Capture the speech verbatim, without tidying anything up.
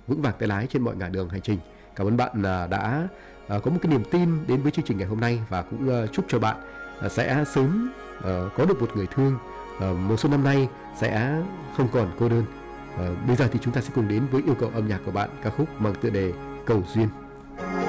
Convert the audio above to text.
vững vàng tay lái trên mọi ngả đường hành trình. Cảm ơn bạn đã có một cái niềm tin đến với chương trình ngày hôm nay, và cũng chúc cho bạn sẽ sớm có được một người thương, mùa xuân năm nay sẽ không còn cô đơn. Bây giờ thì chúng ta sẽ cùng đến với yêu cầu âm nhạc của bạn, ca khúc mang tựa đề Cầu Duyên.